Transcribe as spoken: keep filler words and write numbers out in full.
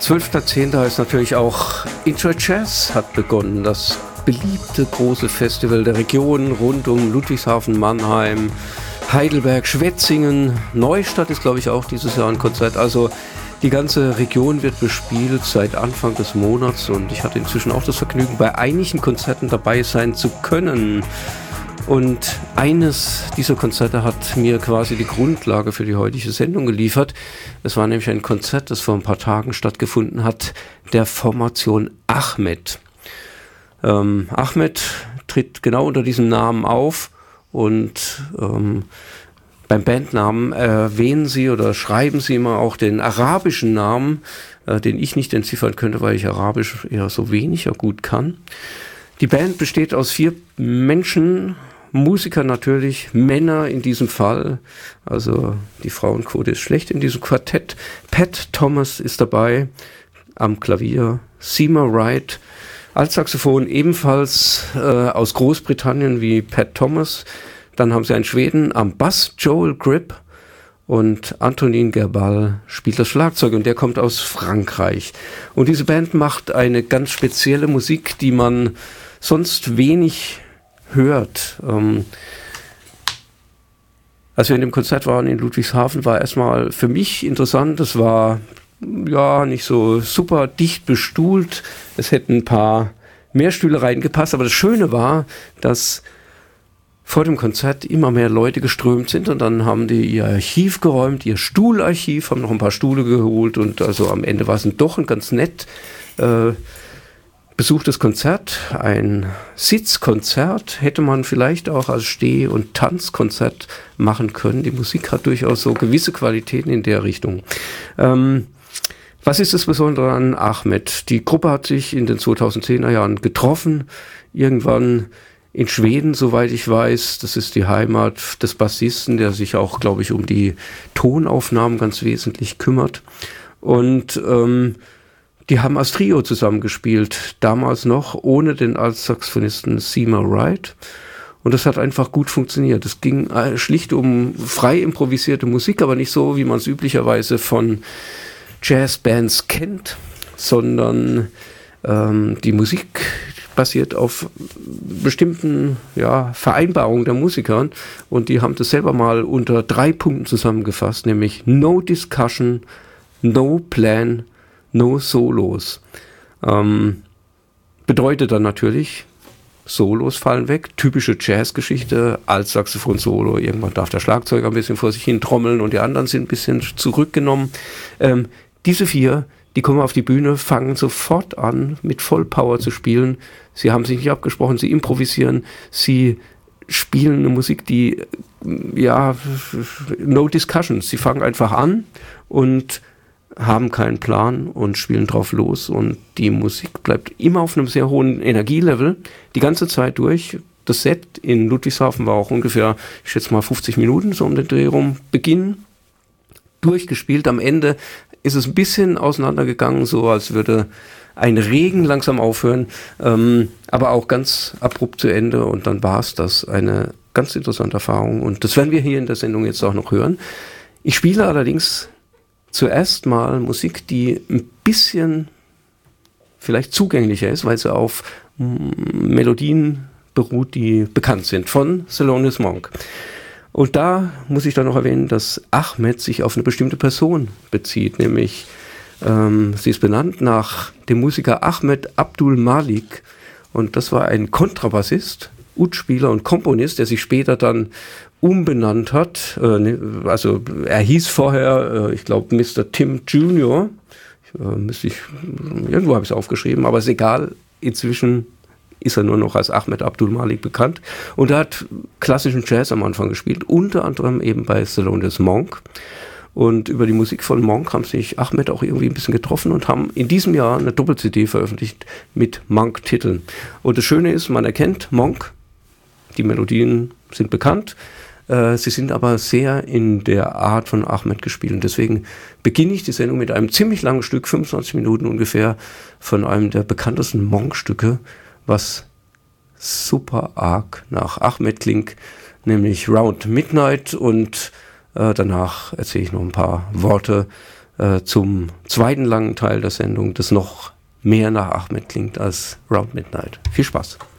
zwölfter zehnter ist natürlich auch Intra-Jazz hat begonnen, das beliebte große Festival der Region rund um Ludwigshafen, Mannheim, Heidelberg, Schwetzingen, Neustadt ist, glaube ich, auch dieses Jahr ein Konzert. Also die ganze Region wird bespielt seit Anfang des Monats und ich hatte inzwischen auch das Vergnügen, bei einigen Konzerten dabei sein zu können. Und eines dieser Konzerte hat mir quasi die Grundlage für die heutige Sendung geliefert. Es war nämlich ein Konzert, das vor ein paar Tagen stattgefunden hat, der Formation Ahmed. Ähm, Ahmed tritt genau unter diesem Namen auf und ähm, beim Bandnamen erwähnen sie oder schreiben sie immer auch den arabischen Namen, äh, den ich nicht entziffern könnte, weil ich Arabisch eher so weniger gut kann. Die Band besteht aus vier Menschen, Musiker natürlich, Männer in diesem Fall, also die Frauenquote ist schlecht in diesem Quartett. Pat Thomas ist dabei am Klavier, Seymour Wright, Altsaxophon ebenfalls äh, aus Großbritannien wie Pat Thomas. Dann haben sie einen Schweden am Bass, Joel Grip, und Antonin Gerbal spielt das Schlagzeug und der kommt aus Frankreich. Und diese Band macht eine ganz spezielle Musik, die man sonst wenig hört. Ähm, als wir in dem Konzert waren in Ludwigshafen, war erstmal für mich interessant, es war ja nicht so super dicht bestuhlt, es hätten ein paar mehr Stühle reingepasst, aber das Schöne war, dass vor dem Konzert immer mehr Leute geströmt sind und dann haben die ihr Archiv geräumt, ihr Stuhlarchiv, haben noch ein paar Stühle geholt und also am Ende war es doch ein ganz nett äh, besuchtes Konzert, ein Sitzkonzert, hätte man vielleicht auch als Steh- und Tanzkonzert machen können. Die Musik hat durchaus so gewisse Qualitäten in der Richtung. Ähm, was ist das Besondere an Ahmed? Die Gruppe hat sich in den zweitausendzehner Jahren getroffen, irgendwann in Schweden, soweit ich weiß. Das ist die Heimat des Bassisten, der sich auch, glaube ich, um die Tonaufnahmen ganz wesentlich kümmert. Und ähm, die haben als Trio zusammengespielt, damals noch ohne den Altsaxophonisten Seymour Wright. Und das hat einfach gut funktioniert. Es ging schlicht um frei improvisierte Musik, aber nicht so, wie man es üblicherweise von Jazzbands kennt, sondern ähm, die Musik basiert auf bestimmten ja, Vereinbarungen der Musiker. Und die haben das selber mal unter drei Punkten zusammengefasst, nämlich No Discussion, No Plan, No Solos. Ähm, bedeutet dann natürlich, Solos fallen weg, typische Jazzgeschichte, Altsaxophon-Solo, irgendwann darf der Schlagzeuger ein bisschen vor sich hin trommeln und die anderen sind ein bisschen zurückgenommen. Ähm, diese vier, die kommen auf die Bühne, fangen sofort an, mit Vollpower zu spielen. Sie haben sich nicht abgesprochen, sie improvisieren, sie spielen eine Musik, die, ja, no discussion. Sie fangen einfach an und haben keinen Plan und spielen drauf los und die Musik bleibt immer auf einem sehr hohen Energielevel, die ganze Zeit durch. Das Set in Ludwigshafen war auch ungefähr, ich schätze mal fünfzig Minuten, so um den Dreh rum, Beginn, durchgespielt. Am Ende ist es ein bisschen auseinandergegangen, so als würde ein Regen langsam aufhören, ähm, aber auch ganz abrupt zu Ende und dann war es das. Eine ganz interessante Erfahrung und das werden wir hier in der Sendung jetzt auch noch hören. Ich spiele allerdings zuerst mal Musik, die ein bisschen vielleicht zugänglicher ist, weil sie auf Melodien beruht, die bekannt sind, von Thelonious Monk. Und da muss ich dann noch erwähnen, dass Ahmed sich auf eine bestimmte Person bezieht, nämlich ähm, sie ist benannt nach dem Musiker Ahmed Abdul Malik und das war ein Kontrabassist, Udspieler und Komponist, der sich später dann umbenannt hat, äh, also er hieß vorher, äh, ich glaube Mister Tim Junior, ich, äh, müsste ich, irgendwo habe ich es aufgeschrieben, aber ist egal, inzwischen ist er nur noch als Ahmed Abdul Malik bekannt und er hat klassischen Jazz am Anfang gespielt, unter anderem eben bei Thelonious Monk und über die Musik von Monk haben sich Ahmed auch irgendwie ein bisschen getroffen und haben in diesem Jahr eine Doppel-C D veröffentlicht mit Monk-Titeln und das Schöne ist, man erkennt Monk, die Melodien sind bekannt, sie sind aber sehr in der Art von Ahmed gespielt. Und deswegen beginne ich die Sendung mit einem ziemlich langen Stück, fünfundzwanzig Minuten ungefähr, von einem der bekanntesten Monk-Stücke, was super arg nach Ahmed klingt, nämlich Round Midnight. Und äh, danach erzähle ich noch ein paar Worte äh, zum zweiten langen Teil der Sendung, das noch mehr nach Ahmed klingt als Round Midnight. Viel Spaß.